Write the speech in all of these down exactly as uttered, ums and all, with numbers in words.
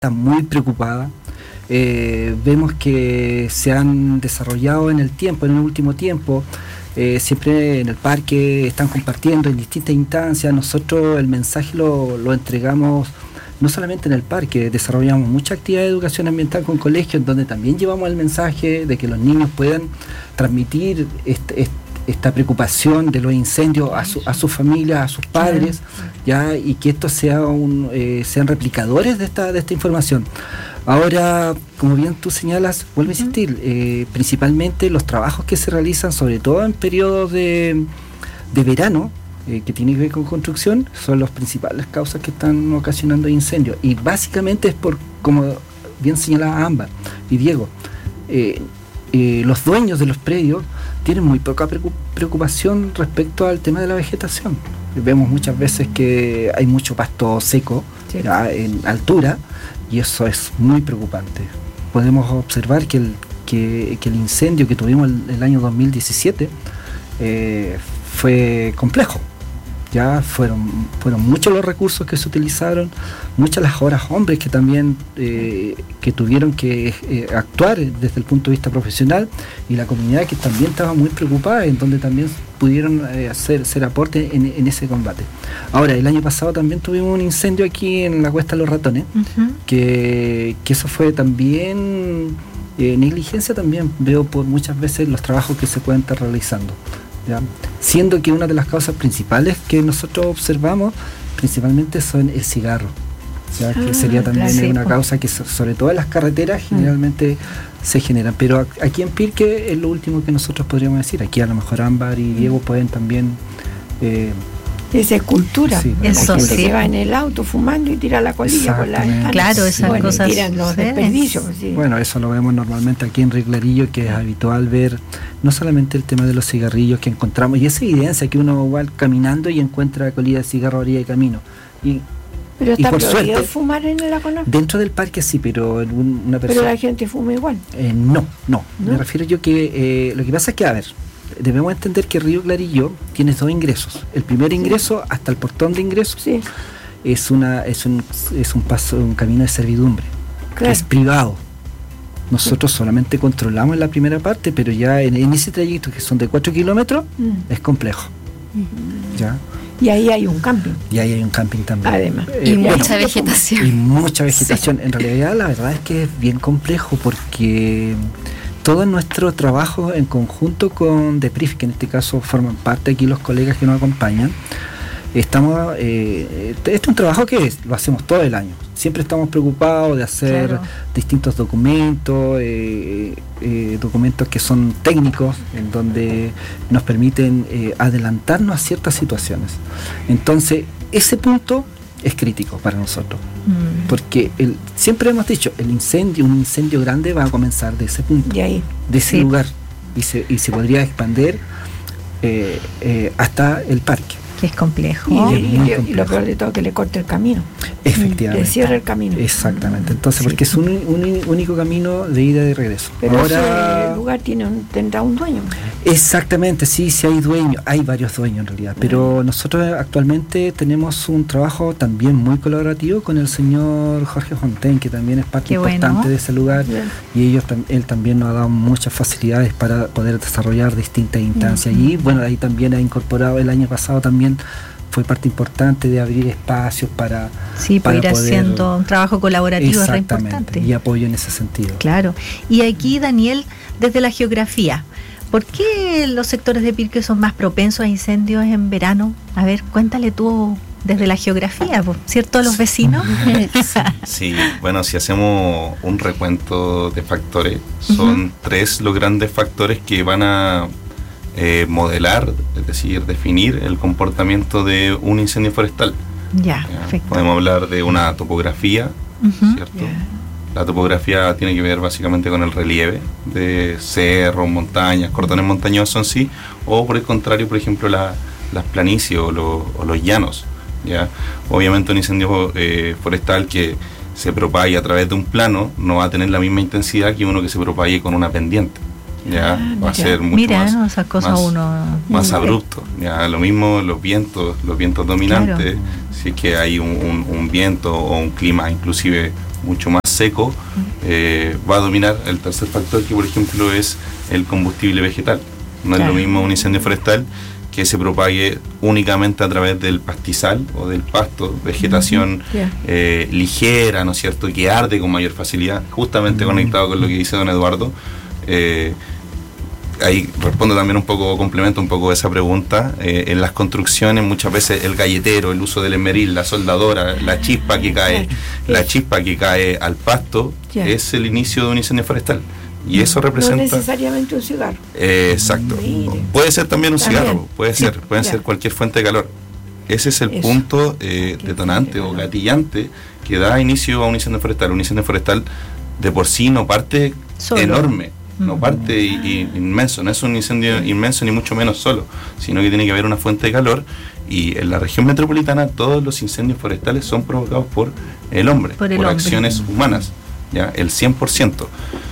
está muy preocupada. Eh, vemos que se han desarrollado en el tiempo, en el último tiempo, eh, siempre en el parque están compartiendo en distintas instancias. Nosotros el mensaje lo, lo entregamos no solamente en el parque, desarrollamos mucha actividad de educación ambiental con colegios, donde también llevamos el mensaje de que los niños puedan transmitir este, este esta preocupación de los incendios a su, a sus familias, a sus padres, ya, y que estos sea un, eh, sean replicadores de esta de esta información. Ahora, como bien tú señalas, vuelvo a insistir, eh, principalmente los trabajos que se realizan, sobre todo en periodos de, de verano, eh, que tienen que ver con construcción, son las principales causas que están ocasionando incendios. Y básicamente es por, como bien señalaba Ámbar y Diego, eh, eh, los dueños de los predios tienen muy poca preocupación respecto al tema de la vegetación. Vemos muchas veces que hay mucho pasto seco, sí, en altura, y eso es muy preocupante. Podemos observar que el, que, que el incendio que tuvimos el, el año dos mil diecisiete eh, fue complejo. Ya fueron, fueron muchos los recursos que se utilizaron, muchas las horas hombres que también eh, que tuvieron que eh, actuar desde el punto de vista profesional, y la comunidad que también estaba muy preocupada, en donde también pudieron eh, hacer, hacer aporte en, en ese combate. Ahora, el año pasado también tuvimos un incendio aquí en la Cuesta de los Ratones, uh-huh. que, que eso fue también eh, negligencia también, veo por muchas veces los trabajos que se pueden estar realizando. ¿Ya? Siendo que una de las causas principales que nosotros observamos principalmente son el cigarro, ¿ya? Ah, que sería también claro, una causa que sobre todo en las carreteras generalmente mm. se generan, pero aquí en Pirque es lo último que nosotros podríamos decir. Aquí a lo mejor Ámbar y Diego pueden también eh, esa es cultura, sí, eso sí. Se va en el auto fumando y tira la colilla por la ventana. Claro, esas bueno, cosas. Tiran los ¿sí? desperdicios. Sí. Bueno, eso lo vemos normalmente aquí en Río Clarillo, que es habitual ver no solamente el tema de los cigarrillos que encontramos, y esa evidencia que uno va caminando y encuentra colilla de cigarro a orilla de camino. Y, pero está y por prohibido suerte, fumar en la Conaf. Dentro del parque sí, pero en un, una persona. Pero la gente fuma igual. Eh, no, no, no. Me refiero yo que eh, lo que pasa es que, a ver, debemos entender que Río Clarillo tiene dos ingresos. El primer ingreso, sí, hasta el portón de ingreso, sí, es una es un es un paso, un camino de servidumbre, claro, que es privado. Nosotros sí solamente controlamos la primera parte, pero ya en, en ese trayecto, que son de cuatro kilómetros, mm. es complejo. Mm. ¿Ya? Y ahí hay un camping. Y ahí hay un camping también. Además. Eh, y bueno, mucha vegetación. Y mucha vegetación. Sí. En realidad, la verdad es que es bien complejo, porque todo nuestro trabajo en conjunto con DEPRIF, que en este caso forman parte aquí los colegas que nos acompañan, estamos eh, este es un trabajo que es, lo hacemos todo el año. Siempre estamos preocupados de hacer claro. distintos documentos, eh, eh, documentos que son técnicos, en donde nos permiten eh, adelantarnos a ciertas situaciones. Entonces, ese punto es crítico para nosotros, mm. porque el, siempre hemos dicho, el incendio, un incendio grande va a comenzar de ese punto, de, ahí. de ese sí. lugar, y se, y se podría expandir eh, eh, hasta el parque. Que es complejo. Y, y, y, complejo. Y lo peor de todo es que le corte el camino. Efectivamente. Le cierra el camino. Exactamente. Entonces, sí. porque es un, un único camino de ida y de regreso. Pero ahora ese lugar tiene un, tendrá un dueño. Exactamente, sí, sí hay dueños, hay varios dueños en realidad, pero uh-huh. nosotros actualmente tenemos un trabajo también muy colaborativo con el señor Jorge Fontaine, que también es parte Qué importante bueno. de ese lugar, yeah. y ellos él también nos ha dado muchas facilidades para poder desarrollar distintas instancias. Uh-huh. Y bueno, ahí también ha incorporado el año pasado también fue parte importante de abrir espacios para sí, para ir poder, haciendo un trabajo colaborativo, es re importante. Y apoyo en ese sentido. Claro. Y aquí, Daniel, desde la geografía, ¿por qué los sectores de Pirque son más propensos a incendios en verano? A ver, cuéntale tú desde la geografía, ¿cierto? Los vecinos. Sí, bueno, si hacemos un recuento de factores, son uh-huh. tres los grandes factores que van a Eh, modelar, es decir, definir el comportamiento de un incendio forestal. Ya, perfecto. Podemos hablar de una topografía, uh-huh. ¿cierto? Yeah. La topografía tiene que ver básicamente con el relieve de cerros, montañas, cordones montañosos en sí, o por el contrario, por ejemplo, la, las planicies o, lo, o los llanos. ¿Ya? Obviamente un incendio eh, forestal que se propague a través de un plano no va a tener la misma intensidad que uno que se propague con una pendiente. ya Ah, va a mira. ser mucho Mira, más, ¿no? Esas cosas más, uno... más Mm. abrupto. Ya lo mismo los vientos, los vientos dominantes, si es que hay un, un, un viento o un clima inclusive mucho más seco, eh, va a dominar el tercer factor, que por ejemplo es el combustible vegetal. No Claro. es lo mismo un incendio forestal que se propague únicamente a través del pastizal o del pasto, vegetación Ya. eh, ligera, ¿no es cierto?, que arde con mayor facilidad, justamente conectado con lo que dice don Eduardo. Eh, ahí respondo también un poco, complemento un poco esa pregunta. Eh, en las construcciones muchas veces el galletero, el uso del esmeril, la soldadora, la chispa que cae, la chispa que cae al pasto, Ya. es el inicio de un incendio forestal. Y eso No representa... necesariamente un cigarro. Eh, exacto. Mire. Puede ser también un También. cigarro, puede Sí, ser, pueden ya. ser cualquier fuente de calor. Ese es el Eso. punto eh, Cualquier detonante fuente de o calor. gatillante que da inicio a un incendio forestal. Un incendio forestal de por sí no parte Solo. enorme, no Mm. parte i- i- inmenso, no es un incendio inmenso ni mucho menos solo, sino que tiene que haber una fuente de calor. Y en la región metropolitana todos los incendios forestales son provocados por el hombre, Por el por hombre. acciones humanas, ya el cien por ciento.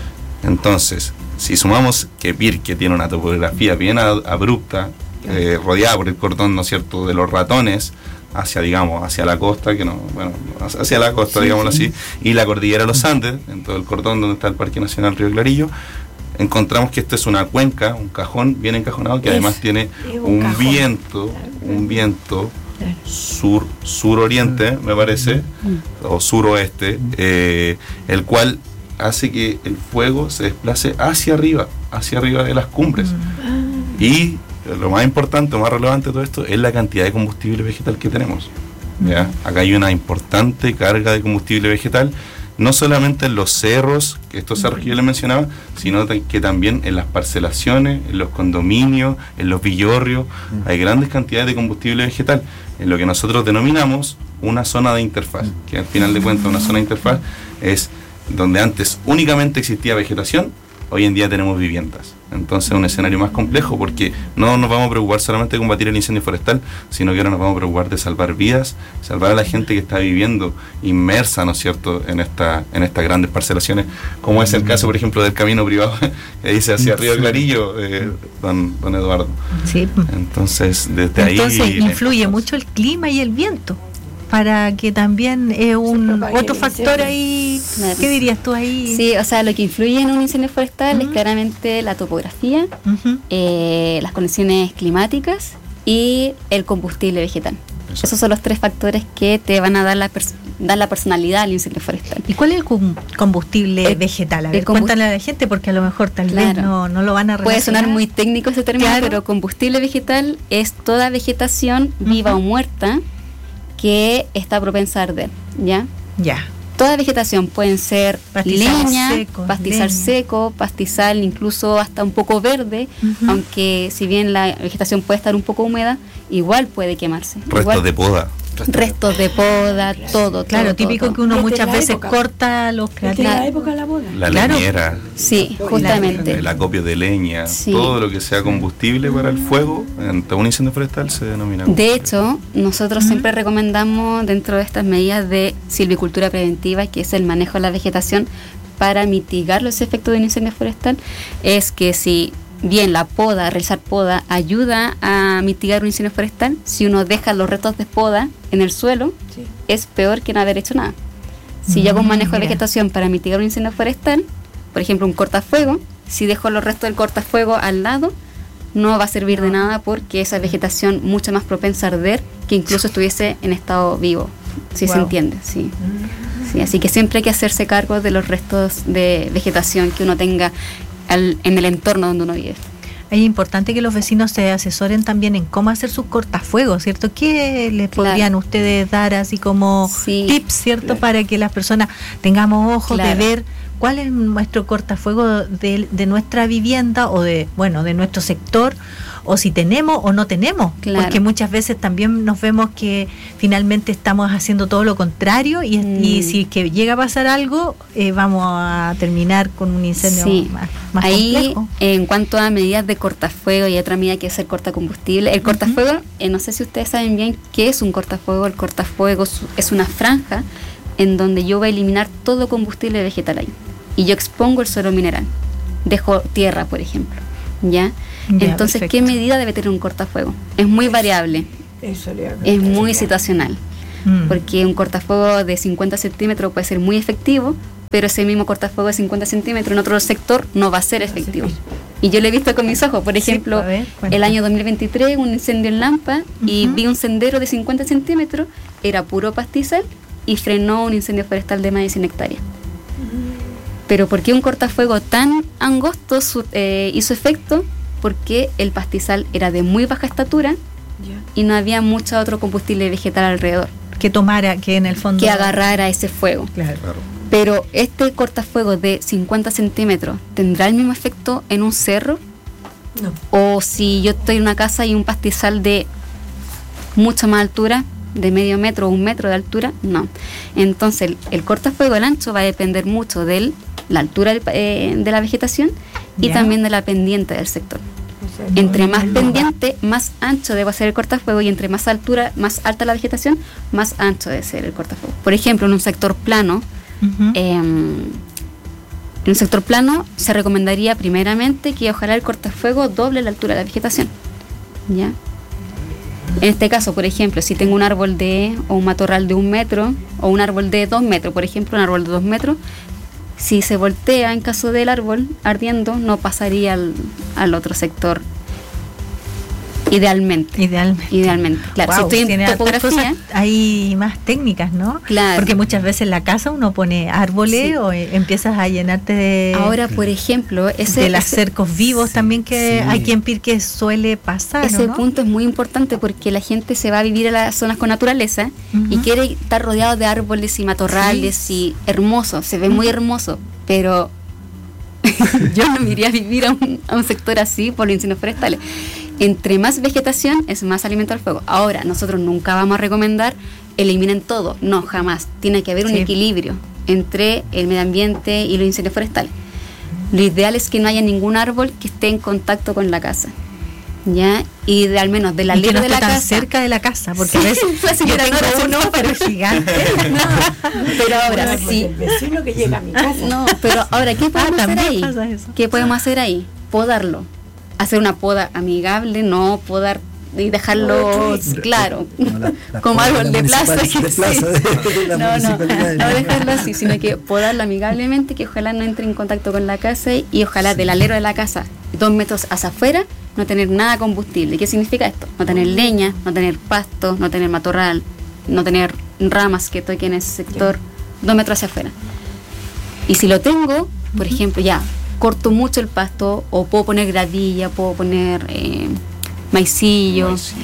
Entonces, si sumamos que Pirque tiene una topografía bien a- abrupta, eh, rodeada por el cordón, ¿no es cierto?, de los ratones, hacia, digamos, hacia la costa, que no, bueno, hacia la costa, Sí, digámoslo sí. así, y la cordillera de los Andes, en todo el cordón donde está el Parque Nacional Río Clarillo, encontramos que esto es una cuenca, un cajón bien encajonado, que Es- además tiene es un un cajón. viento, Claro. un viento Claro. sur suroriente, me parece, o suroeste, eh, el cual hace que el fuego se desplace hacia arriba, hacia arriba de las cumbres. Ah, Y lo más importante, lo más relevante de todo esto es la cantidad de combustible vegetal que tenemos. ¿Ya? Acá hay una importante carga de combustible vegetal, no solamente en los cerros, que estos cerros que yo les mencionaba, sino ta- que también en las parcelaciones, en los condominios, en los villorrios, hay grandes cantidades de combustible vegetal, en lo que nosotros denominamos una zona de interfaz, que al final de cuentas una zona de interfaz es donde antes únicamente existía vegetación, hoy en día tenemos viviendas. Entonces es un escenario más complejo, porque no nos vamos a preocupar solamente de combatir el incendio forestal, sino que ahora nos vamos a preocupar de salvar vidas, salvar a la gente que está viviendo inmersa, ¿no es cierto?, en esta, en estas grandes parcelaciones, como es el caso, por ejemplo, del camino privado que dice hacia Río Clarillo, eh, don, don Eduardo. Sí. Entonces, desde ahí... Entonces la influye importancia. mucho el clima y el viento, para que también es un propague otro el factor incendio. ahí. Claro. ¿Qué dirías tú ahí? Sí, o sea, lo que influye en un incendio forestal Ujú. es claramente la topografía, Ujú. eh, las condiciones climáticas y el combustible vegetal. Exacto. Esos son los tres factores que te van a dar la, pers- dar la personalidad al incendio forestal. ¿Y cuál es el com- combustible El- vegetal? A ver, el combu- cuéntale a la gente, porque a lo mejor tal vez Claro. no, no lo van a Puede relacionar. sonar muy técnico ese término, Claro. pero combustible vegetal es toda vegetación viva Ujú. o muerta que está propensa a arder, ¿ya? Ya. Toda vegetación pueden ser Pastizales leña, secos, pastizal leña. seco, pastizal incluso hasta un poco verde, Ujú. aunque si bien la vegetación puede estar un poco húmeda, igual puede quemarse. Restos Igual- de poda. restos de poda, todo, Claro, todo, típico todo, que uno Desde muchas la veces época. corta los Desde la claros. época de la boda. La Claro. leñera, Sí, justamente. el acopio de leña, Sí. todo lo que sea combustible para el fuego, en un incendio forestal se denomina. De hecho, nosotros Ujú. siempre recomendamos dentro de estas medidas de silvicultura preventiva, que es el manejo de la vegetación para mitigar los efectos de un incendio forestal, es que si bien la poda, realizar poda, ayuda a mitigar un incendio forestal, si uno deja los restos de poda en el suelo, Sí. es peor que no haber hecho nada. Si yo hago un Mm, manejo de mira. vegetación para mitigar un incendio forestal, por ejemplo un cortafuego, si dejo los restos del cortafuego al lado, no va a servir de nada porque esa vegetación mucho más propensa a arder que incluso estuviese en estado vivo, si se Wow. entiende, sí. Sí, así que siempre hay que hacerse cargo de los restos de vegetación que uno tenga al- en el entorno donde uno vive. Es importante que los vecinos se asesoren también en cómo hacer sus cortafuegos, ¿cierto? ¿Qué les Claro. podrían ustedes dar así como Sí, tips, ¿cierto? claro. Para que las personas tengamos ojos de Claro. ver cuál es nuestro cortafuego de, de nuestra vivienda o de, bueno, de nuestro sector, o si tenemos o no tenemos, Claro. porque muchas veces también nos vemos que finalmente estamos haciendo todo lo contrario y, Mm. y si es que llega a pasar algo, eh, vamos a terminar con un incendio Sí. más, más Ahí, complejo. en cuanto a medidas de cortafuego y otra medida que es el cortacombustible, el cortafuego, eh, no sé si ustedes saben bien qué es un cortafuego. El cortafuego su- es una franja en donde yo voy a eliminar todo combustible vegetal ahí y yo expongo el suelo mineral. dejo tierra, por ejemplo, ¿ya? Ya, Entonces, perfecto. ¿qué medida debe tener un cortafuego? Es muy variable, Eso le hago. es muy situacional, Mm. porque un cortafuego de cincuenta centímetros puede ser muy efectivo, pero ese mismo cortafuego de cincuenta centímetros en otro sector no va a ser efectivo. Y yo lo he visto con mis ojos, por Sí, ejemplo, a ver, cuenta. el año dos mil veintitrés, un incendio en Lampa, y Ujú. vi un sendero de cincuenta centímetros, era puro pastizal, y frenó un incendio forestal de más de cien hectáreas. Pero ¿por qué un cortafuego tan angosto su- eh, hizo efecto? Porque el pastizal era de muy baja estatura Ya. y no había mucho otro combustible vegetal alrededor Que tomara, que en el fondo... que agarrara ese fuego. Claro. Claro. Pero este cortafuego de cincuenta centímetros, ¿tendrá el mismo efecto en un cerro? No. O si yo estoy en una casa y un pastizal de mucha más altura, de medio metro o un metro de altura, no. Entonces el, el cortafuego, el ancho, va a depender mucho de la altura del pa- eh, de la vegetación y Ya. también de la pendiente del sector. O sea, Entre no- más no- pendiente, más ancho debe ser el cortafuego, y entre más altura, más alta la vegetación, más ancho debe ser el cortafuego. Por ejemplo, en un sector plano, Ujú. eh, en un sector plano se recomendaría primeramente que ojalá el cortafuego doble la altura de la vegetación, ¿ya? En este caso, por ejemplo, si tengo un árbol de, o un matorral de un metro, o un árbol de dos metros, por ejemplo, un árbol de dos metros, si se voltea en caso del árbol ardiendo, no pasaría al, al otro sector. Idealmente. Idealmente. Idealmente, claro. Guau, si estoy tiene en hartas topografía, cosas, hay más técnicas, ¿no? Claro. Porque muchas veces en la casa uno pone árboles Sí. o eh, empiezas a llenarte de, ahora, por ejemplo, ese, de los ese- cercos vivos Sí, también que sí. aquí en Pirque suele pasar, ese ¿no? punto es muy importante porque la gente se va a vivir a las zonas con naturaleza y Ujú. quiere estar rodeado de árboles y matorrales y hermoso, se ve muy hermoso, pero yo no me iría a vivir a un, a un sector así por los incendios forestales. Entre más vegetación es más alimento al fuego. Ahora, nosotros nunca vamos a recomendar eliminen todo, no, jamás. Tiene que haber un Sí. equilibrio entre el medio ambiente y los incendios forestales. Lo ideal es que no haya ningún árbol que esté en contacto con la casa, ¿ya? Y de al menos de la Y que alero no de esté la tan casa. cerca de la casa, porque a Sí, veces la yo señora tengo Nora se uno, enoja. pero gigante. Pero ahora Bueno, pues sí. el vecino que llega a mi casa. No, pero ahora, ¿qué podemos hacer también ahí? pasa eso. ¿Qué podemos hacer ahí? Podarlo. Hacer una poda amigable, no podar y dejarlo, No, sí. claro, No, la- la como poda árbol de plaza. municipal- que de plaza sí. de la No, no, municipalidad. no dejarlo así, sino que podarlo amigablemente, que ojalá no entre en contacto con la casa y ojalá del alero de la casa, dos metros hacia afuera, no tener nada combustible. ¿Qué significa esto? No tener leña, no tener pasto, no tener matorral, no tener ramas que toquen ese sector, dos metros hacia afuera. Y si lo tengo, por ejemplo, ya, corto mucho el pasto, o puedo poner gravilla, puedo poner eh, maicillo, Maicillo.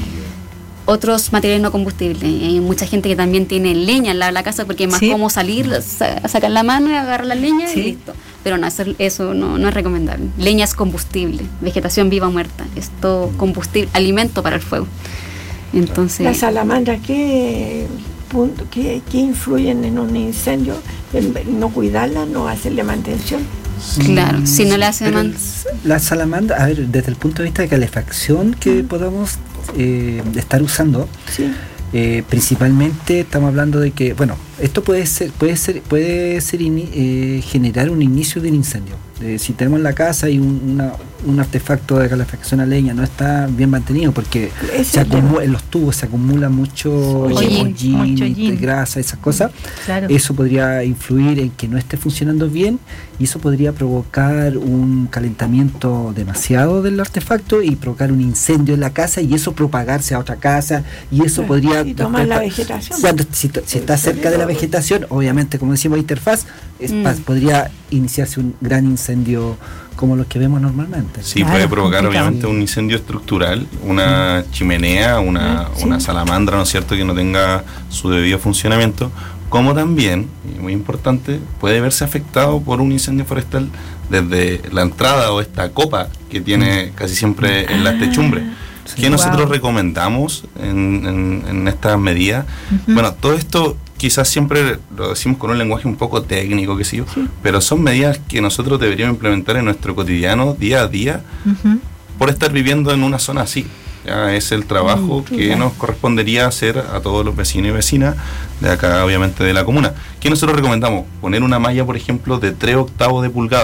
otros materiales no combustibles. Hay mucha gente que también tiene leña en la, la casa porque es más Sí. cómodo salir, sa- sacar la mano y agarrar la leña Sí. y listo. Pero no, eso, eso no, no es recomendable. Leña es combustible, vegetación viva o muerta, es todo combustible, alimento para el fuego. Entonces, Las salamandras, ¿qué, punto, qué, qué influyen en un incendio? En no cuidarla, no hacerle mantención. claro, si no le hace Pero man- la salamandra, a ver, desde el punto de vista de calefacción que podamos eh, estar usando, Sí. eh, principalmente estamos hablando de que, bueno, esto puede ser, puede ser, puede ser ini- eh, generar un inicio de un incendio. Eh, si tenemos en la casa y un, una- un artefacto de calefacción a leña no está bien mantenido porque Ese se es el acumula, en los tubos se acumula mucho Hollín, hollín, mucho hollín. grasa, esas cosas. Claro. Eso podría influir en que no esté funcionando bien y eso podría provocar un calentamiento demasiado del artefacto y provocar un incendio en la casa y eso propagarse a otra casa y eso Claro, podría y tomar la después- vegetación. cuando si, si está cerca de la vegetación, obviamente como decimos interfaz, es Mm. pa- podría iniciarse un gran incendio como los que vemos normalmente. Sí, Claro, puede provocar complicado. obviamente un incendio estructural, una chimenea, una, Ah, sí. una salamandra, ¿no es cierto?, que no tenga su debido funcionamiento, como también, y muy importante, puede verse afectado por un incendio forestal desde la entrada o esta copa que tiene casi siempre en las techumbres. Sí. ¿Qué nosotros Wow. recomendamos en, en- en estas medidas? Ujú. Bueno, todo esto quizás siempre lo decimos con un lenguaje un poco técnico, qué sé yo, pero son medidas que nosotros deberíamos implementar en nuestro cotidiano, día a día, Ujú. por estar viviendo en una zona así. Ya es el trabajo Mm, que ya. nos correspondería hacer a todos los vecinos y vecinas de acá, obviamente, de la comuna. ¿Qué nosotros recomendamos? Poner una malla, por ejemplo, de tres octavos de pulgada.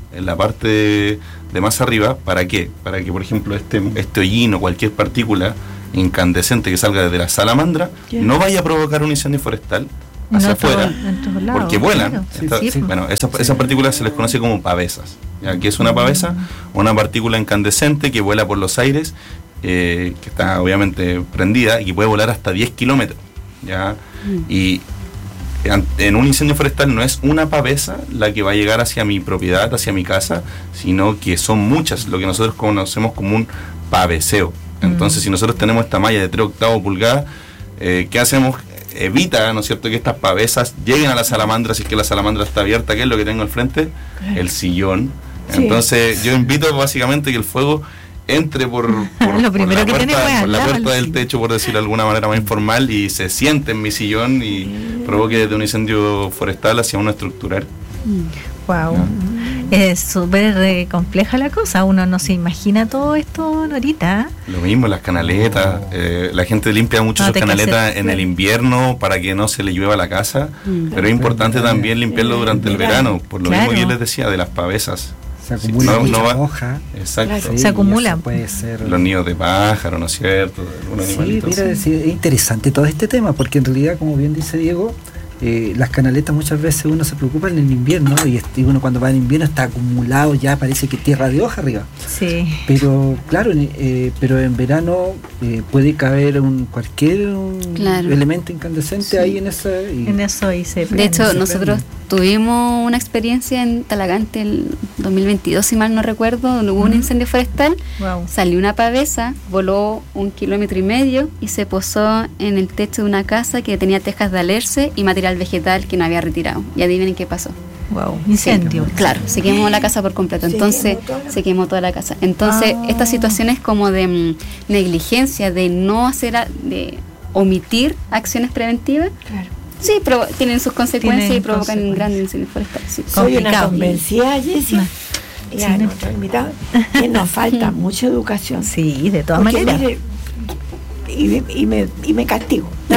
en la parte de, de más arriba. ¿Para qué? Para que, por ejemplo, este, este hollín o cualquier partícula incandescente que salga desde la salamandra yeah. no vaya a provocar un incendio forestal hacia no, afuera, todo, lados, porque vuelan. Claro. Esta, sí, sí, bueno, esas, sí. esas partículas se les conoce como pavesas. ¿Ya? ¿Qué es una pavesa? Una partícula incandescente que vuela por los aires, eh, que está obviamente prendida y que puede volar hasta diez kilómetros. ¿Ya? Mm. Y en, en un incendio forestal no es una pavesa la que va a llegar hacia mi propiedad, hacia mi casa, sino que son muchas, lo que nosotros conocemos como un paveseo. Entonces, mm. si nosotros tenemos esta malla de tres octavos pulgadas, eh, ¿qué hacemos? Evita, ¿no es cierto?, que estas pavesas lleguen a la salamandra, si es que la salamandra está abierta. ¿Qué es lo que tengo al frente? El sillón. Sí. Entonces, yo invito básicamente que el fuego entre por, por, lo primero por la que puerta, por la puerta del techo, por decirlo de alguna manera más informal, y se siente en mi sillón y mm. provoque desde un incendio forestal hacia una estructural. Mm. Wow. ¿No? Es súper eh, compleja la cosa, uno no se imagina todo esto, Norita. Lo mismo, las canaletas, eh, la gente limpia mucho no, sus canaletas en el invierno para que no se le llueva la casa, mm. pero es importante también limpiarlo durante el verano, por lo claro. mismo que yo les decía, de las pavesas. Se acumula no, mucha no hoja. Exacto. Claro. Se acumulan. Puede ser los nidos de pájaro, ¿no es cierto? Sí, mira, sí, es interesante todo este tema, porque en realidad, como bien dice Diego, Eh, las canaletas muchas veces uno se preocupa en el invierno, ¿no? y, y uno cuando va en invierno está acumulado, ya parece que tierra de hoja arriba. Sí. Pero claro, eh, pero en verano eh, puede caber un cualquier un claro. elemento incandescente sí. ahí en esa y, en eso y se prende. De hecho, nosotros tuvimos una experiencia en Talagante el dos mil veintidós, si mal no recuerdo, donde hubo mm. un incendio forestal. Wow. Salió una pavesa, voló un kilómetro y medio y se posó en el techo de una casa que tenía tejas de alerce y material vegetal que no había retirado. Y adivinen qué pasó. Wow, incendio. Sí, claro, se quemó la casa por completo. Entonces, se quemó, se quemó toda la casa. Entonces, ah. estas situaciones como de mm, negligencia, de no hacer, a, de omitir acciones preventivas, claro. sí, pero tienen sus consecuencias tienen y provocan un gran incendio forestal. Sí. Soy una convencida, Jessie. Y a nuestra invitada, que nos falta mucha educación. Sí, de todas Porque, maneras. Mire, y, y, me, y me castigo. no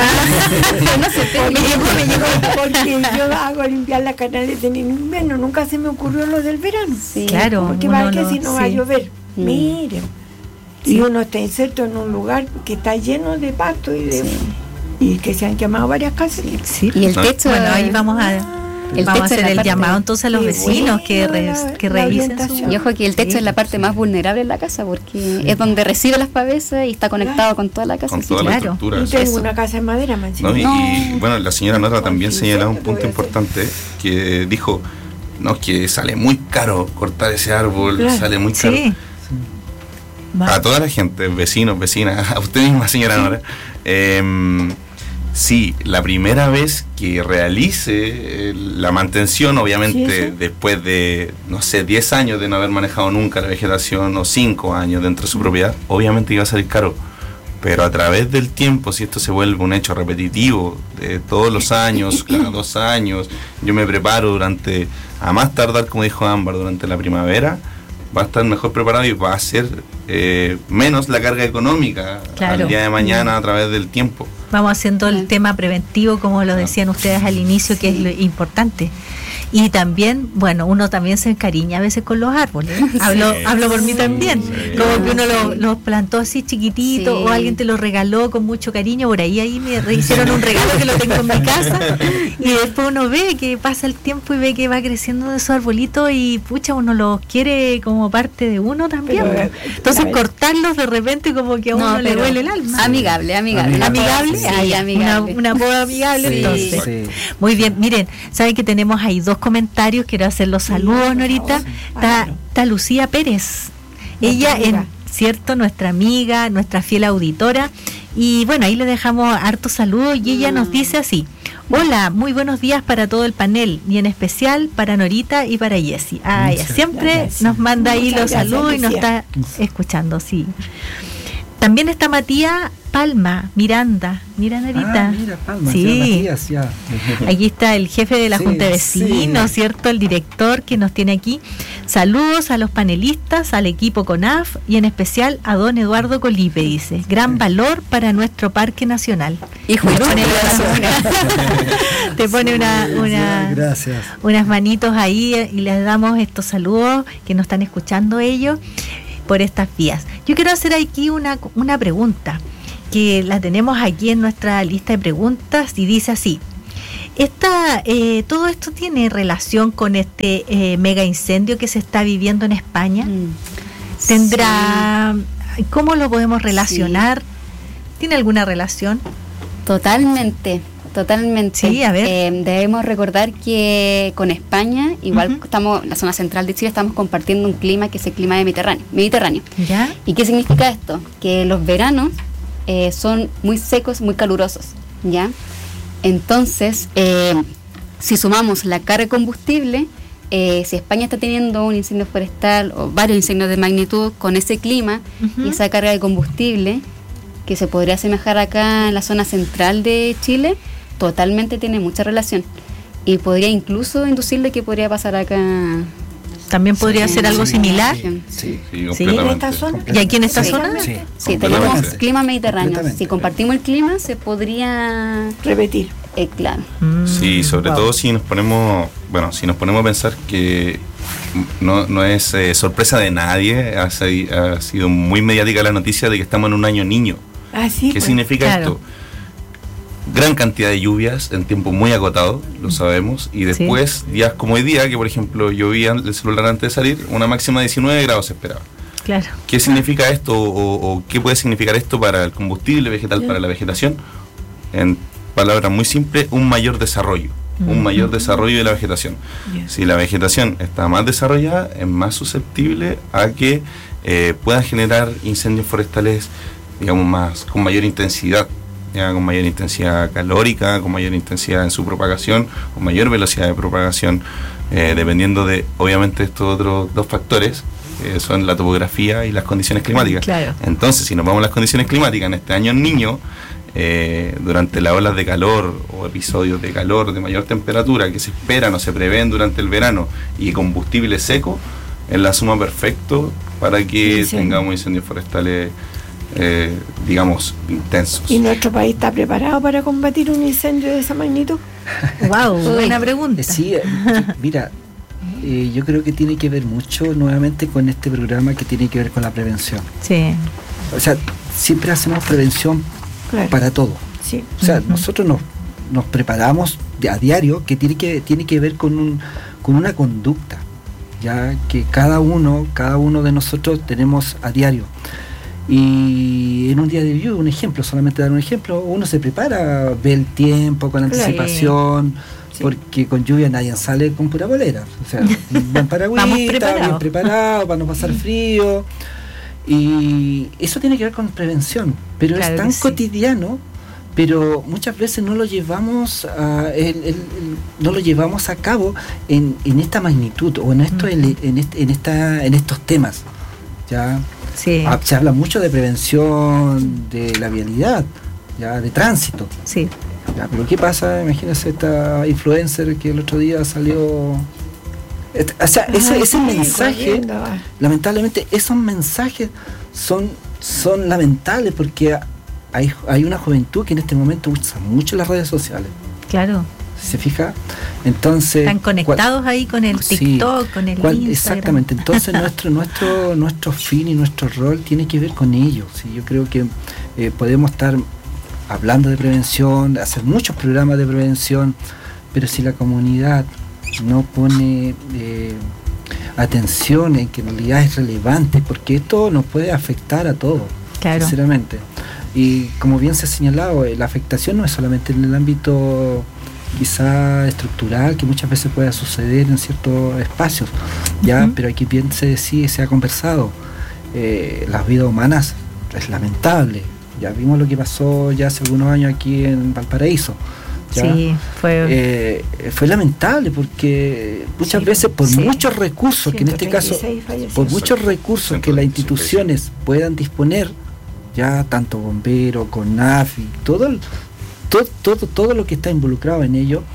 sé, porque, me llegó, porque yo hago limpiar la canaleta en invierno, nunca se me ocurrió lo del verano. Sí, claro. Porque va que si no sí. va a llover. Mm. Miren. Sí. Y uno está inserto en un lugar que está lleno de pasto y de sí. y que se han quemado varias casas. Sí. Y el techo, bueno, ahí vamos a El Vamos a hacer el llamado entonces a los vecinos bueno, que, re, la, que revisen su... Y ojo que el techo sí, es la parte sí. más vulnerable de la casa porque sí. es donde recibe las pavesas y está conectado claro. con toda la casa. Con sí, toda claro. la estructura. Y tengo una casa de madera, man, no, y, no. y bueno, la señora Nora también señalaba un punto importante que dijo, no, que sale muy caro cortar ese árbol, claro. sale muy caro. Sí. A toda la gente, vecinos, vecinas, a usted misma, señora Nora, eh, sí, la primera vez que realice eh, la mantención, obviamente sí, después de, no sé, diez años de no haber manejado nunca la vegetación o cinco años dentro de su propiedad, obviamente iba a salir caro. Pero a través del tiempo, si esto se vuelve un hecho repetitivo, de todos los años, cada dos años, yo me preparo durante, a más tardar, como dijo Ámbar, durante la primavera, va a estar mejor preparado y va a ser eh, menos la carga económica claro. al día de mañana a través del tiempo. Vamos haciendo el tema preventivo, como lo decían ustedes al inicio, que es lo importante. Y también, bueno, uno también se encariña a veces con los árboles. Sí, hablo, hablo por mí también. Sí, como que uno los lo plantó así chiquitito sí. o alguien te lo regaló con mucho cariño. Por ahí ahí me hicieron un regalo que lo tengo en mi casa. Y después uno ve que pasa el tiempo y ve que va creciendo de esos arbolitos y pucha, uno los quiere como parte de uno también. Pero, entonces cortarlos de repente como que a uno no, le duele el alma. Amigable, amigable. Amigable, sí, Ay, amigable. Una, una poda amigable sí. entonces. Sí. Muy bien, miren, saben que tenemos ahí dos comentarios, quiero hacer los saludos, sí, Norita. Está, está Lucía Pérez, ella es, cierto, nuestra amiga, nuestra fiel auditora, y bueno, ahí le dejamos hartos saludos y ella mm. nos dice así: hola, muy buenos días para todo el panel y en especial para Norita y para Jessie. Ah, ella siempre gracias. Nos manda ahí Muchas los gracias, saludos Lucía. Y nos está escuchando, sí. También está Matías Palma, Miranda. Mira, Narita. Ah, mira, Palma, sí. Matías, ya. Aquí está el jefe de la sí, Junta de Vecinos, sí. ¿cierto? El director que nos tiene aquí. Saludos a los panelistas, al equipo CONAF y en especial a don Eduardo Colipe, dice. Gran valor para nuestro Parque Nacional. Hijo, te pone, te pone una, una, Gracias. unas manitos ahí y les damos estos saludos que nos están escuchando ellos por estas vías. Yo quiero hacer aquí una, una pregunta que la tenemos aquí en nuestra lista de preguntas y dice así. Esta, eh, ¿todo esto tiene relación con este eh, mega incendio que se está viviendo en España? Mm. ¿Tendrá, sí. ¿Cómo lo podemos relacionar? Sí. ¿Tiene alguna relación? Totalmente, totalmente. Sí, a ver. Eh, debemos recordar que con España, igual uh-huh. estamos, la zona central de Chile, estamos compartiendo un clima que es el clima de Mediterráneo. Mediterráneo. ¿Ya? ¿Y qué significa esto? Que los veranos eh, son muy secos, muy calurosos, ¿ya? Entonces, eh, si sumamos la carga de combustible, eh, si España está teniendo un incendio forestal o varios incendios de magnitud con ese clima uh-huh. y esa carga de combustible, que se podría asemejar acá en la zona central de Chile, totalmente tiene mucha relación. Y podría incluso inducirle que podría pasar acá. ¿También podría sí, ser algo sí, similar? Sí, sí, ¿Sí? completamente. ¿En esta zona? ¿Y aquí en esta sí, zona? Sí, sí tenemos clima mediterráneo. Si compartimos el clima, se podría repetir. Eh, claro. Mm, sí, sobre wow. todo si nos ponemos, bueno, si nos ponemos a pensar que no, no es eh, sorpresa de nadie, ha, ha sido muy mediática la noticia de que estamos en un año niño. Ah, sí, ¿Qué pues, significa claro. esto? Gran cantidad de lluvias en tiempo muy acotado, lo sabemos, y después sí. días como hoy día, que por ejemplo llovía el celular antes de salir, una máxima de diecinueve grados se esperaba. Claro. ¿Qué significa esto o, o qué puede significar esto para el combustible vegetal, sí. para la vegetación? En palabras muy simples, un mayor desarrollo, mm-hmm. un mayor desarrollo de la vegetación. Yeah. Si la vegetación está más desarrollada, es más susceptible a que eh, puedan generar incendios forestales, digamos, más con mayor intensidad. Ya, con mayor intensidad calórica, con mayor intensidad en su propagación, con mayor velocidad de propagación, eh, dependiendo de, obviamente, estos otros dos factores, que son la topografía y las condiciones climáticas. Claro. Entonces, si nos vamos a las condiciones climáticas, en este año niño, eh, durante las olas de calor o episodios de calor de mayor temperatura que se esperan o se prevén durante el verano y combustible seco, es la suma perfecto para que sí, sí. tengamos incendios forestales Eh, digamos, intensos. ¿Y nuestro país está preparado para combatir un incendio de esa magnitud? Wow, buena pregunta. Sí, mira, eh, yo creo que tiene que ver mucho nuevamente con este programa que tiene que ver con la prevención. Sí. O sea, siempre hacemos prevención claro. para todo. Sí. O sea, uh-huh. nosotros nos, nos preparamos a diario, que tiene que tiene que ver con un con una conducta, ya que cada uno, cada uno de nosotros tenemos a diario. Y en un día de lluvia, un ejemplo, solamente dar un ejemplo, uno se prepara, ve el tiempo con anticipación, sí. porque con lluvia nadie sale con pura bolera, o sea, van paragüita, bien preparado para no pasar frío, y eso tiene que ver con prevención, pero claro es tan sí. cotidiano, pero muchas veces no lo llevamos a, el, el, el, no lo llevamos a cabo en, en esta magnitud o en esto, uh-huh. en, en, este, en esta en estos temas, ya. Sí. Se habla mucho de prevención de la vialidad, ya de tránsito. Sí. Ya, pero ¿qué pasa? Imagínense esta influencer que el otro día salió. Este, o sea, ese, ese sí, mensaje, corriendo. Lamentablemente, esos mensajes son, son lamentables porque hay, hay una juventud que en este momento usa mucho las redes sociales. Claro. ¿Se fija? Entonces están conectados cual, ahí con el TikTok, sí, con el cual, Instagram. Exactamente. Entonces nuestro nuestro nuestro fin y nuestro rol tiene que ver con ello. ¿Sí? Yo creo que eh, podemos estar hablando de prevención, hacer muchos programas de prevención, pero si la comunidad no pone eh, atención en que en realidad es relevante, porque esto nos puede afectar a todos, claro. sinceramente. Y como bien se ha señalado, eh, la afectación no es solamente en el ámbito quizá estructural que muchas veces pueda suceder en ciertos espacios, ya, uh-huh. pero aquí bien se decide, se ha conversado, eh, las vidas humanas es lamentable, ya vimos lo que pasó ya hace algunos años aquí en Valparaíso, ¿ya? Sí, fue eh, fue lamentable porque muchas sí, veces por sí. muchos recursos, que en este caso por muchos recursos que las instituciones puedan disponer, ya tanto bomberos, CONAF y todo el Todo, todo, todo lo que está involucrado en ello,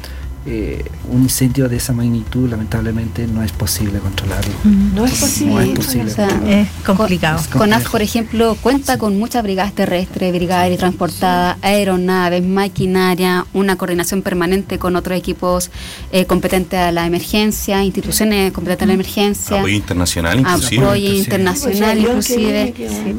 eh, un incendio de esa magnitud lamentablemente no es posible controlarlo. No es posible. No es posible. O sea, Es complicado. Es CONAF, por ejemplo, cuenta con muchas brigadas terrestres, brigadas aéreas transportadas, aeronaves, maquinaria, una coordinación permanente con otros equipos eh, competentes a la emergencia, instituciones competentes a la emergencia. Apoyo internacional inclusive. Apoyo internacional inclusive.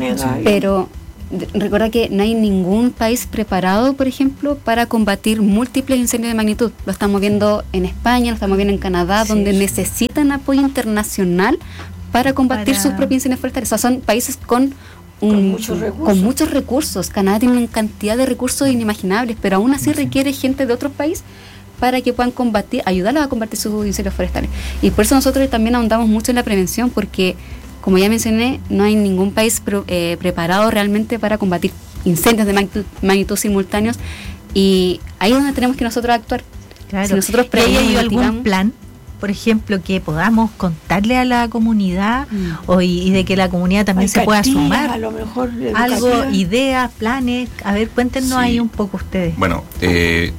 Pero recuerda que no hay ningún país preparado, por ejemplo, para combatir múltiples incendios de magnitud. Lo estamos viendo en España, lo estamos viendo en Canadá, sí, donde sí. necesitan apoyo internacional para combatir para... sus propios incendios forestales. O sea, son países con, un, con, muchos recursos. con muchos recursos. Canadá tiene una cantidad de recursos inimaginables, pero aún así sí. requiere gente de otros países para que puedan combatir, ayudarlos a combatir sus incendios forestales. Y por eso nosotros también ahondamos mucho en la prevención, porque como ya mencioné, no hay ningún país pro, eh, preparado realmente para combatir incendios de magnitud, magnitud simultáneos, y ahí es donde tenemos que nosotros actuar. Claro. Si nosotros ¿Y hay algún mitigamos, plan, por ejemplo, que podamos contarle a la comunidad mm. o y, y de que la comunidad también se pueda sumar? A lo mejor algo, ideas, planes. A ver, cuéntenos sí. ahí un poco ustedes. Bueno, eh,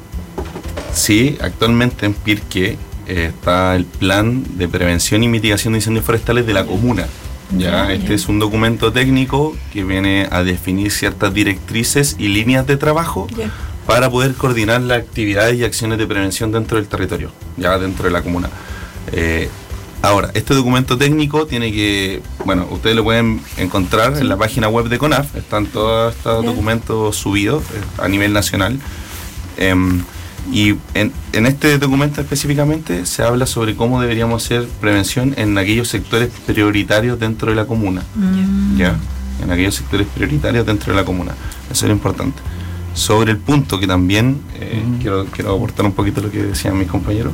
sí, actualmente en Pirque eh, está el plan de prevención y mitigación de incendios forestales de la comuna. Ya, este es un documento técnico que viene a definir ciertas directrices y líneas de trabajo yeah. para poder coordinar las actividades y acciones de prevención dentro del territorio, ya dentro de la comuna. Eh, ahora, este documento técnico tiene que, bueno, ustedes lo pueden encontrar sí. en la página web de CONAF, están todos estos yeah. documentos subidos eh, a nivel nacional. Eh, Y en, en este documento específicamente se habla sobre cómo deberíamos hacer prevención en aquellos sectores prioritarios dentro de la comuna. Mm. ¿Ya? En aquellos sectores prioritarios dentro de la comuna. Eso es importante. Sobre el punto que también eh, mm. quiero, quiero aportar un poquito lo que decían mis compañeros.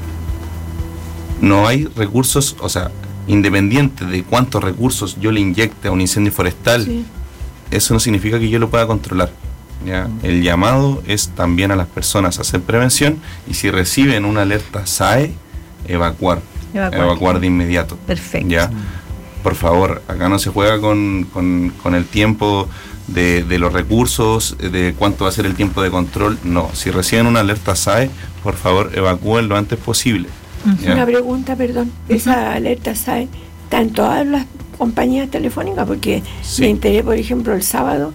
No hay recursos, o sea, independiente de cuántos recursos yo le inyecte a un incendio forestal, sí. eso no significa que yo lo pueda controlar. ¿Ya? El llamado es también a las personas a hacer prevención, y si reciben una alerta S A E, evacuar, evacuar, evacuar de inmediato. Perfecto. ¿Ya? Por favor, acá no se juega con, con, con el tiempo de, de los recursos, de cuánto va a ser el tiempo de control. No, si reciben una alerta S A E, por favor, evacúen lo antes posible. Uh-huh. Una pregunta, perdón. Uh-huh. Esa alerta S A E está en todas las compañías telefónicas, porque sí. me enteré, por ejemplo, el sábado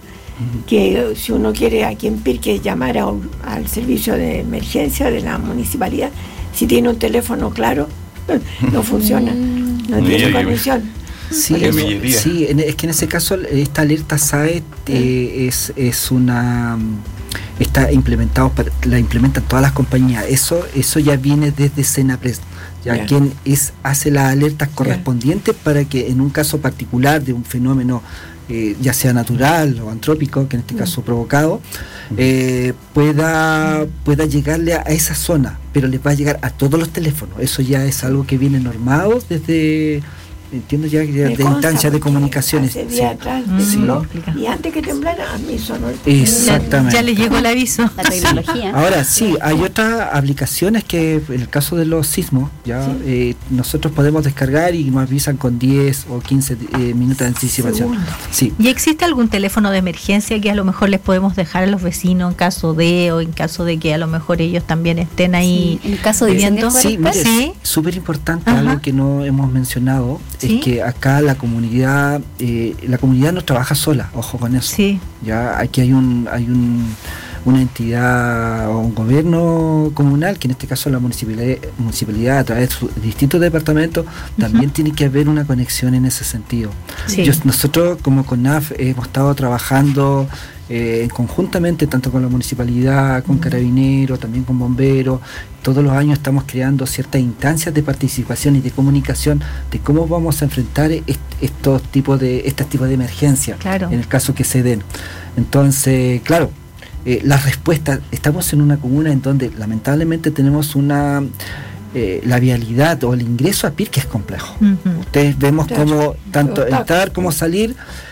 que si uno quiere aquí en Pirque llamar a un, al servicio de emergencia de la municipalidad, si tiene un teléfono claro, no funciona, no tiene conexión. Sí, es, sí, es que en ese caso esta alerta S A E eh, es, es una está implementado, la implementan todas las compañías. Eso eso ya viene desde Senapres, ya yeah. quien es hace las alertas correspondientes yeah. para que en un caso particular de un fenómeno Eh, ya sea natural o antrópico, que en este mm. caso provocado, eh, pueda pueda llegarle a, a esa zona, pero les va a llegar a todos los teléfonos. Eso ya es algo que viene normado desde, entiendo ya, ya de instancias de comunicaciones. Hace día sí. atrás mm. tembló, sí. y antes que temblara a mí sonó el exactamente. Ya, ya le llegó el aviso. La tecnología. Ahora sí, hay otras aplicaciones que en el caso de los sismos ya sí. eh, nosotros podemos descargar y nos avisan con diez o quince eh, minutos de anticipación. Sí. ¿Y existe algún teléfono de emergencia que a lo mejor les podemos dejar a los vecinos en caso de, o en caso de que a lo mejor ellos también estén ahí sí. en caso de viendo? Sí, mire, sí. súper importante, Ajá. algo que no hemos mencionado, ¿sí? es que acá la comunidad eh, la comunidad no trabaja sola, ojo con eso. Sí. Ya aquí hay un hay un una entidad o un gobierno comunal, que en este caso la municipalidad, municipalidad a través de sus distintos departamentos, uh-huh. también tiene que haber una conexión en ese sentido. Sí. Yo, nosotros como CONAF hemos estado trabajando eh, conjuntamente tanto con la municipalidad, con uh-huh. carabineros, también con bomberos. Todos los años estamos creando ciertas instancias de participación y de comunicación de cómo vamos a enfrentar est- estos tipos de estos tipos de emergencias, claro. en el caso que se den. Entonces, claro, Eh, las respuestas, estamos en una comuna en donde lamentablemente tenemos una eh, la vialidad o el ingreso a Pirque es complejo. Uh-huh. Ustedes vemos claro. cómo tanto entrar como salir.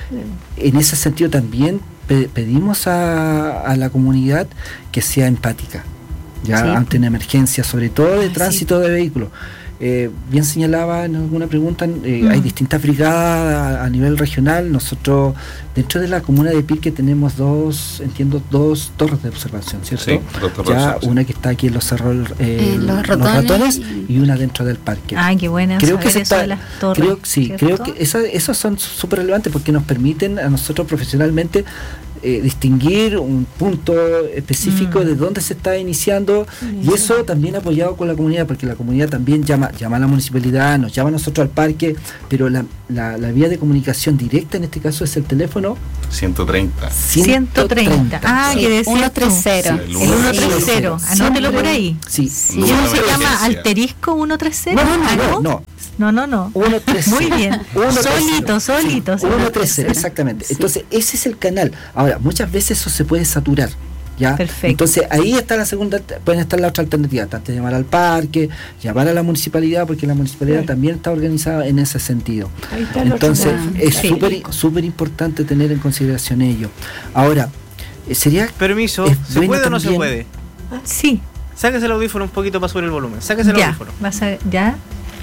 En ese sentido también pe- pedimos a, a la comunidad que sea empática ya sí. ante una emergencia, sobre todo de ah, tránsito sí. de vehículos. eh, bien señalaba en alguna pregunta, eh, mm. hay distintas brigadas a, a nivel regional. Nosotros, dentro de la comuna de Pirque, tenemos dos, entiendo, dos torres de observación, ¿cierto? Sí, dos torres ya de observación. Una que está aquí en los cerros, eh, eh, los, ratones, los ratones, y una dentro del parque. Ah, qué buena. Creo que eso está, de las torres, creo, sí, ¿cierto? creo que esa, esos son súper relevantes porque nos permiten a nosotros profesionalmente Eh, distinguir un punto específico mm. de dónde se está iniciando, mm. y eso también apoyado con la comunidad, porque la comunidad también llama llama a la municipalidad, nos llama a nosotros al parque, pero la, la, la vía de comunicación directa en este caso es el teléfono ciento treinta. ciento treinta. Ah, sí, que decía ciento treinta. Sí, el ciento treinta. Anótelo por ahí. Sí. sí. ¿Y eso se llama Alterisco ciento treinta? No, no, no. no. No, no, no. ciento treinta. Muy bien. Solito, solito. Sí, ciento treinta, exactamente. Sí. Entonces, ese es el canal. Ahora, muchas veces eso se puede saturar. ¿Ya? Perfecto. Entonces ahí está la segunda, pueden estar la otra alternativa, tanto llamar al parque, llamar a la municipalidad, porque la municipalidad sí. también está organizada en ese sentido. Entonces es súper sí. súper importante tener en consideración ello. Ahora, sería... Permiso, ¿se puede o no se puede? Sí. Sáquese el audífono un poquito para subir el volumen. Sáquese el ya, audífono. Vas a, ¿Ya?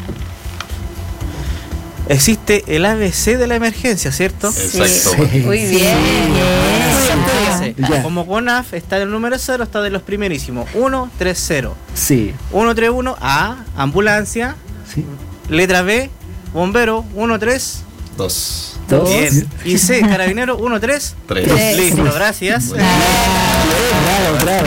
Existe el A B C de la emergencia, ¿cierto? Exacto. Sí. Muy bien. Sí. Yeah. Como CONAF está el número cero, está de los primerísimos. uno tres cero. Sí. uno tres uno, A, ambulancia. Sí. Letra B, bombero, uno tres dos. Bien. Y C, carabinero, uno tres tres. Listo, gracias. Bravo, bravo.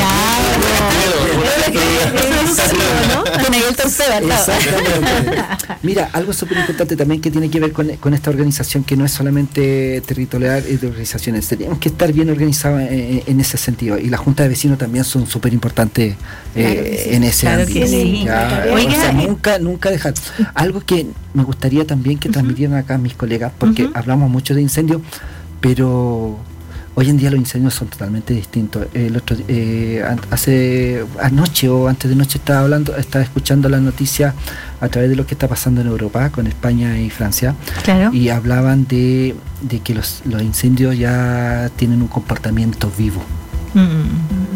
Mira, algo súper importante también que tiene que ver con, con esta organización, que no es solamente territorial y de organizaciones, tenemos que estar bien organizados en, en ese sentido, y las juntas de vecinos también son súper importantes eh, claro sí, en ese claro ámbito. Sí. Ya, Oiga, o sea, nunca, nunca dejar. Algo que me gustaría también que transmitieran acá mis colegas, porque uh-huh. hablamos mucho de incendios, pero hoy en día los incendios son totalmente distintos. El otro, eh, hace anoche o antes de noche estaba hablando, estaba escuchando las noticias a través de lo que está pasando en Europa con España y Francia. Claro. Y hablaban de, de que los, los incendios ya tienen un comportamiento vivo. Mm.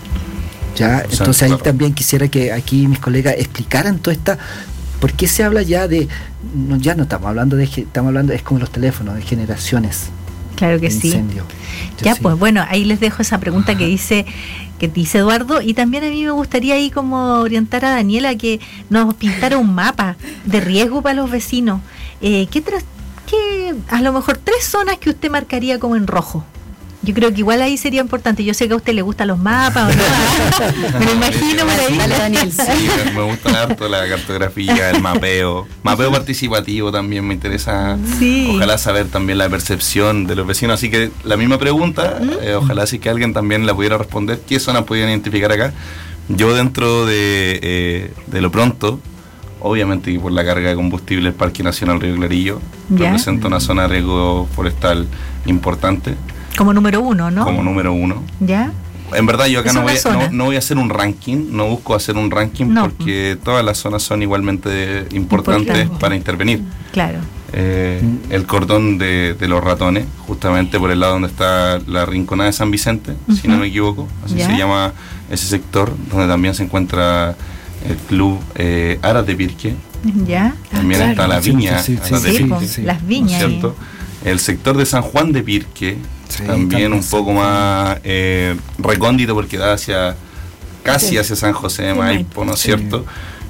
Ya, o sea, entonces ahí claro. también quisiera que aquí mis colegas explicaran toda esta. ¿Por qué se habla ya de, no, ya no estamos hablando de, estamos hablando, es como los teléfonos, de generaciones? Claro que sí. Incendio. Ya, sí. pues bueno, ahí les dejo esa pregunta que dice que dice Eduardo, y también a mí me gustaría ahí como orientar a Daniela que nos pintara un mapa de riesgo para los vecinos. Eh, ¿qué, tra- qué a lo mejor tres zonas que usted marcaría como en rojo? Yo creo que igual ahí sería importante. Yo sé que a usted le gustan los mapas, ¿o no? Me lo imagino por ahí. Dale, Daniel. Sí, me gusta harto la cartografía, el mapeo. Mapeo participativo también me interesa. Sí. Ojalá saber también la percepción de los vecinos. Así que la misma pregunta, eh, ojalá sí que alguien también la pudiera responder. ¿Qué zonas podían identificar acá? Yo dentro de, eh, de lo pronto, obviamente por la carga de combustible, el Parque Nacional Río Clarillo ¿Ya? representa una zona de riesgo forestal importante. Como número uno, ¿no? Como número uno. ¿Ya? En verdad yo acá no voy, a, no, no voy a hacer un ranking, no busco hacer un ranking no. porque todas las zonas son igualmente importantes Importante. para intervenir. Claro. Eh, el cordón de, de los ratones, justamente por el lado donde está la Rinconada de San Vicente, uh-huh. si no me equivoco, así ¿Ya? se llama ese sector, donde también se encuentra el club eh, Aras de Pirque. ¿Ya? También ah, está claro. la viña sí, sí, Aras sí, de sí, Pirque, sí. Las viñas. ¿cierto? El sector de San Juan de Pirque, sí, también un poco más eh, recóndito porque da hacia casi sí. hacia San José de Maipo, ¿no es sí. cierto?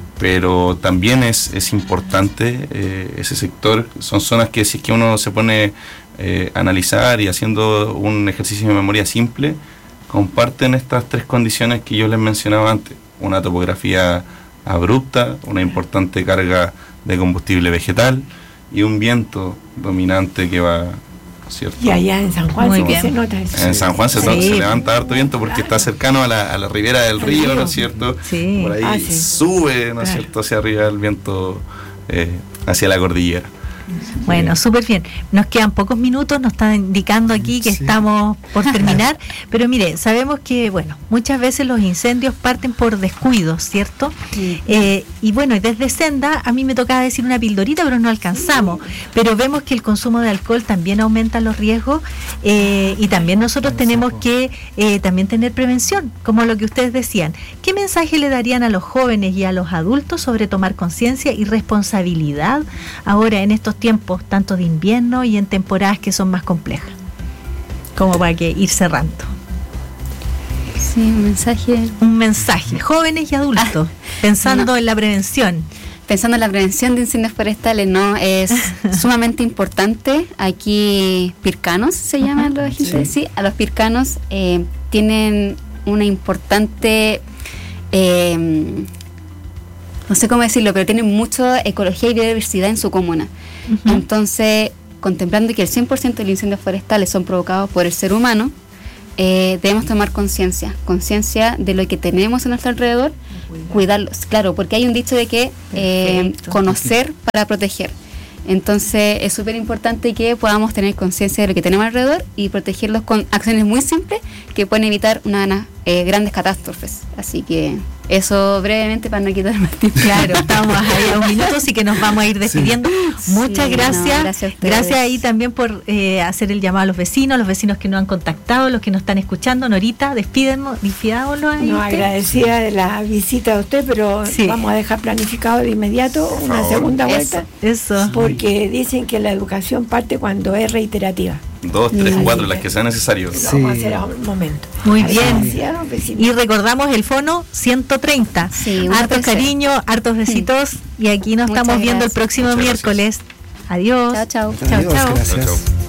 Pero también es, es importante eh, ese sector. Son zonas que si es que uno se pone eh, a analizar y haciendo un ejercicio de memoria simple, comparten estas tres condiciones que yo les mencionaba antes. Una topografía abrupta, una importante carga de combustible vegetal y un viento dominante que va, ¿cierto? Y allá en San Juan Muy sí bien. se nota eso. En San Juan se, sí. se levanta harto viento porque claro. está cercano a la, a la ribera del río, río, ¿no es cierto? Sí. Por ahí ah, sí. sube, ¿no es claro. cierto?, hacia arriba el viento eh, hacia la cordillera. Bueno, súper bien. Nos quedan pocos minutos, nos están indicando aquí que sí. estamos por terminar, pero mire, sabemos que, bueno, muchas veces los incendios parten por descuidos, ¿cierto? Sí. Eh, y bueno, desde Senda, a mí me tocaba decir una pildorita, pero no alcanzamos. Pero vemos que el consumo de alcohol también aumenta los riesgos eh, y también nosotros tenemos que eh, también tener prevención, como lo que ustedes decían. ¿Qué mensaje le darían a los jóvenes y a los adultos sobre tomar conciencia y responsabilidad ahora en estos tiempos, tanto de invierno y en temporadas que son más complejas? Como para que ir cerrando. Sí, un mensaje. Un mensaje, jóvenes y adultos, ah, pensando no. en la prevención. Pensando en la prevención de incendios forestales, ¿no? Es sumamente importante. Aquí pircanos se llaman los agentes, sí. sí, a los pircanos eh, tienen una importante, eh, no sé cómo decirlo, pero tienen mucha ecología y biodiversidad en su comuna. Uh-huh. Entonces, contemplando que el cien por ciento de los incendios forestales son provocados por el ser humano, eh, debemos tomar conciencia, conciencia de lo que tenemos a nuestro alrededor, cuidarlos, claro, porque hay un dicho de que eh, conocer para proteger. Entonces es súper importante que podamos tener conciencia de lo que tenemos alrededor y protegerlos con acciones muy simples que pueden evitar una, eh, grandes catástrofes. Así que eso brevemente para no quitar más tiempo. Claro, estamos ahí a un minuto, así que nos vamos a ir despidiendo. Sí. Muchas sí, gracias. No, gracias, gracias ahí también por eh, hacer el llamado a los vecinos, los vecinos que nos han contactado, los que nos están escuchando. Norita, despídennos, despidámoslo ahí. No, agradecida de la visita de usted, pero sí. vamos a dejar planificado de inmediato una segunda vuelta. Eso. eso. Porque dicen que la educación parte cuando es reiterativa. Dos, tres, sí. cuatro, las que sea necesario. Sí. Vamos a hacer a un momento. Muy bien. Y recordamos el fono ciento treinta. Sí, hartos cariños, hartos besitos. Sí. Y aquí nos Muchas estamos viendo gracias. el próximo Muchas miércoles. Gracias. Adiós. Chao, chao. Chao, chao. Gracias.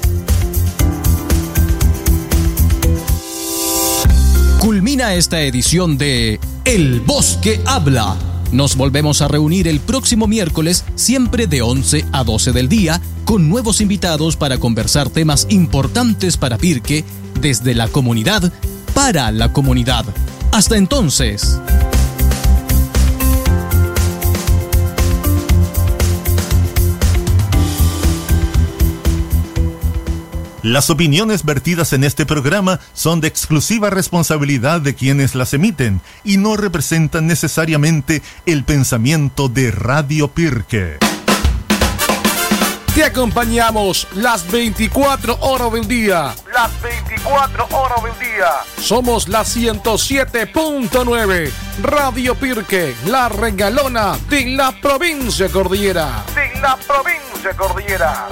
Culmina esta edición de El Bosque Habla. Nos volvemos a reunir el próximo miércoles, siempre de once a doce del día, con nuevos invitados para conversar temas importantes para Pirque, desde la comunidad, para la comunidad. Hasta entonces. Las opiniones vertidas en este programa son de exclusiva responsabilidad de quienes las emiten y no representan necesariamente el pensamiento de Radio Pirque. Te acompañamos las veinticuatro horas del día. Las veinticuatro horas del día. Somos la ciento siete punto nueve. Radio Pirque, la regalona de la provincia Cordillera. De la provincia Cordillera.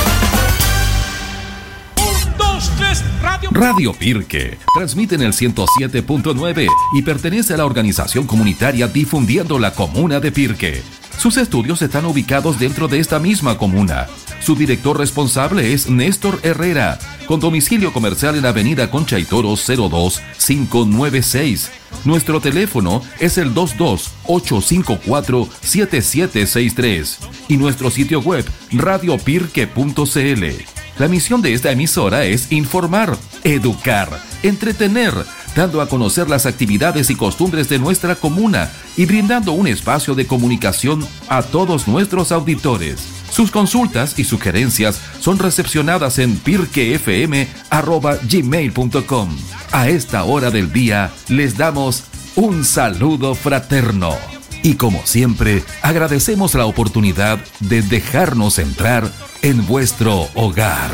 Radio... Radio Pirque transmite en el ciento siete punto nueve y pertenece a la organización comunitaria Difundiendo la Comuna de Pirque. Sus estudios están ubicados dentro de esta misma comuna. Su director responsable es Néstor Herrera, con domicilio comercial en Avenida Concha y Toro cero dos cinco nueve seis. Nuestro teléfono es el dos dos ocho cinco cuatro siete siete seis tres y nuestro sitio web radio pirque punto c l. La misión de esta emisora es informar, educar, entretener, dando a conocer las actividades y costumbres de nuestra comuna y brindando un espacio de comunicación a todos nuestros auditores. Sus consultas y sugerencias son recepcionadas en pirquefm arroba gmail punto com. A esta hora del día les damos un saludo fraterno. Y como siempre, agradecemos la oportunidad de dejarnos entrar en vuestro hogar.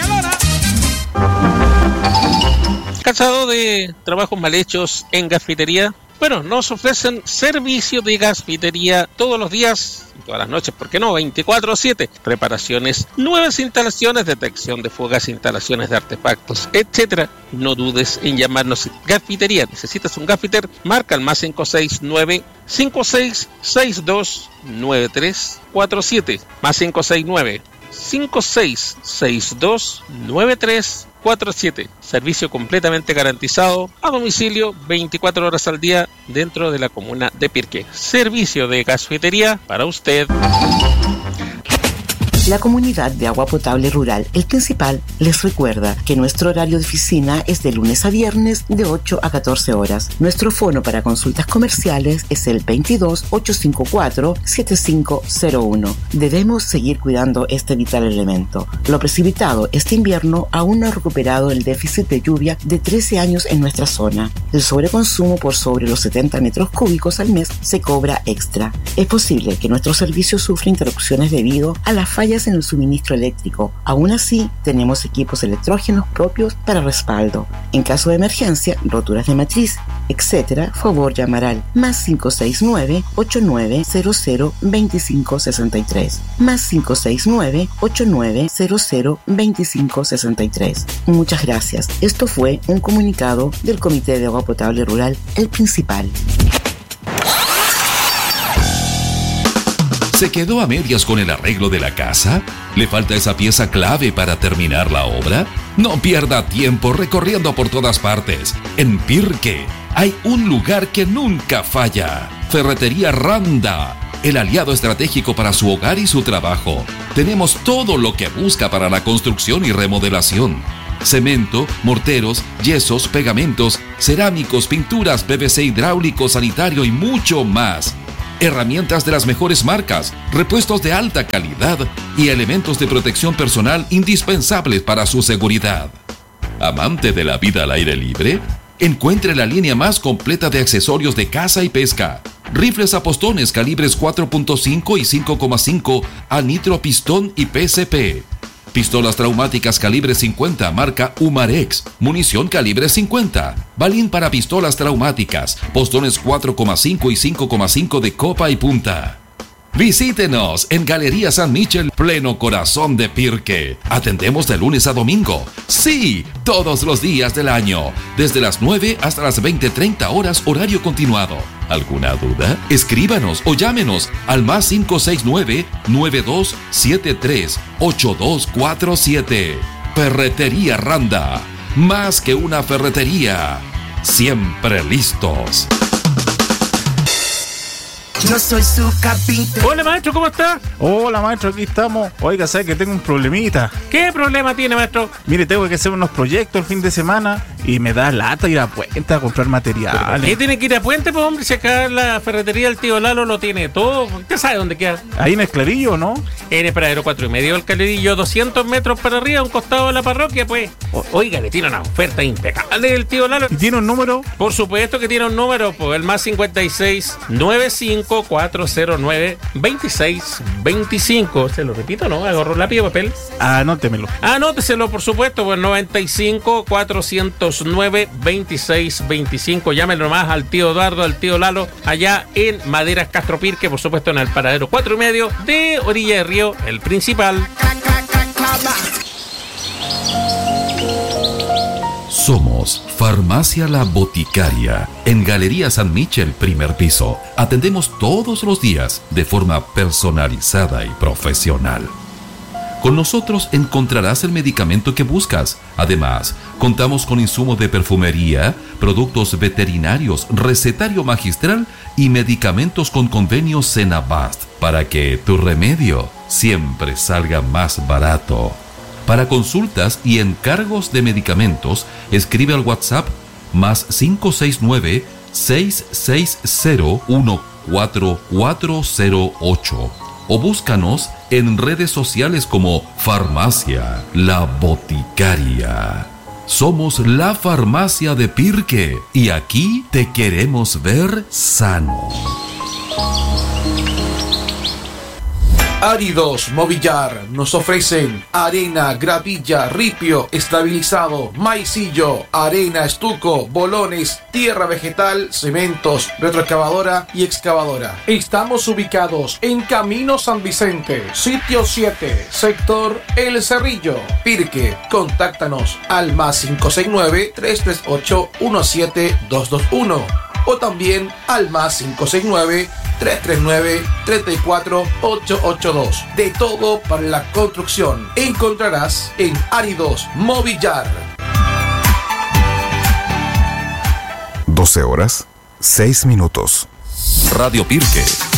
¿Cansado de trabajos mal hechos en gasfitería? Bueno, nos ofrecen servicio de gasfitería todos los días, todas las noches, ¿por qué no? veinticuatro siete. Reparaciones, nuevas instalaciones, detección de fugas, instalaciones de artefactos, etcétera. No dudes en llamarnos. Gasfitería. ¿Necesitas un gasfiter? Marca el más cinco seis nueve, cinco seis seis dos, nueve tres cuatro siete. Más cinco seis nueve, cinco seis seis dos, nueve tres cuatro siete. Servicio completamente garantizado a domicilio veinticuatro horas al día dentro de la comuna de Pirque. Servicio de gasfitería para usted. La Comunidad de Agua Potable Rural El Principal les recuerda que nuestro horario de oficina es de lunes a viernes de ocho a catorce horas. Nuestro fono para consultas comerciales es el veintidós, ochocientos cincuenta y cuatro, setenta y cinco cero uno. Debemos seguir cuidando este vital elemento. Lo precipitado este invierno aún no ha recuperado el déficit de lluvia de trece años en nuestra zona. El sobreconsumo por sobre los setenta metros cúbicos al mes se cobra extra. Es posible que nuestro servicio sufra interrupciones debido a las fallas en el suministro eléctrico. Aún así, tenemos equipos electrógenos propios para respaldo. En caso de emergencia, roturas de matriz, etcétera, favor llamar al más cinco seis nueve, ocho nueve cero cero, dos cinco seis tres. Más cinco seis nueve, ocho nueve cero cero, dos cinco seis tres. Muchas gracias. Esto fue un comunicado del Comité de Agua Potable Rural El Principal. ¿Se quedó a medias con el arreglo de la casa? ¿Le falta esa pieza clave para terminar la obra? No pierda tiempo recorriendo por todas partes. En Pirque hay un lugar que nunca falla. Ferretería Randa, el aliado estratégico para su hogar y su trabajo. Tenemos todo lo que busca para la construcción y remodelación. Cemento, morteros, yesos, pegamentos, cerámicos, pinturas, P V C hidráulico, sanitario y mucho más. Herramientas de las mejores marcas, repuestos de alta calidad y elementos de protección personal indispensables para su seguridad. ¿Amante de la vida al aire libre? Encuentre la línea más completa de accesorios de caza y pesca. Rifles a postones calibres cuatro punto cinco y cinco coma cinco a nitro pistón y P C P. Pistolas traumáticas calibre cincuenta marca Umarex, munición calibre cincuenta, balín para pistolas traumáticas, postones cuatro coma cinco y cinco coma cinco de copa y punta. Visítenos en Galería San Michel, pleno corazón de Pirque. Atendemos de lunes a domingo. Sí, todos los días del año. Desde las nueve hasta las veinte treinta horas horario continuado. ¿Alguna duda? Escríbanos o llámenos al más cinco seis nueve, nueve dos siete tres, ocho dos cuatro siete. Ferretería Randa. Más que una ferretería. Siempre listos. Yo soy su carpintero. Hola maestro, ¿cómo está? Hola maestro, aquí estamos. Oiga, ¿sabe que tengo un problemita? ¿Qué problema tiene, maestro? Mire, tengo que hacer unos proyectos el fin de semana y me da lata ir a Puente a comprar materiales. ¿Qué tiene que ir a Puente, pues hombre? Si acá la ferretería del tío Lalo lo tiene todo. ¿Usted sabe dónde queda? Ahí en el Clarillo, ¿no? En el Paradero cuatro y medio del Clarillo, doscientos metros para arriba, a un costado de la parroquia, pues. O, oiga, le tiene una oferta impecable del tío Lalo. ¿Y tiene un número? Por supuesto que tiene un número, pues el más cincuenta y seis, noventa y cinco, cuatrocientos nueve, veintiséis veinticinco. Se lo repito, ¿no? Agarro lápiz y papel. Anótemelo. Anóteselo, por supuesto, pues noventa y cinco, cuatrocientos nueve, veintiséis veinticinco. Llámelo nomás al tío Eduardo, al tío Lalo, allá en Maderas Castro Pirque, por supuesto en el Paradero cuatro y medio de Orilla de Río, el Principal. Somos Farmacia La Boticaria, en Galería San Michel, primer piso. Atendemos todos los días de forma personalizada y profesional. Con nosotros encontrarás el medicamento que buscas. Además, contamos con insumos de perfumería, productos veterinarios, recetario magistral y medicamentos con convenio Senabast para que tu remedio siempre salga más barato. Para consultas y encargos de medicamentos, escribe al WhatsApp más cinco seis nueve, seis seis cero, uno cuatro cuatro cero ocho o búscanos en redes sociales como Farmacia La Boticaria. Somos la farmacia de Pirque y aquí te queremos ver sano. Áridos Movillar nos ofrecen arena, gravilla, ripio, estabilizado, maicillo, arena, estuco, bolones, tierra vegetal, cementos, retroexcavadora y excavadora. Estamos ubicados en Camino San Vicente, sitio siete, sector El Cerrillo, Pirque. Contáctanos al más cinco seis nueve, tres tres ocho, uno siete dos dos uno o también al más cinco seis nueve, tres tres nueve, tres cuatro ocho ocho dos. De todo para la construcción encontrarás en Áridos Movillar. doce horas, seis minutos. Radio Pirque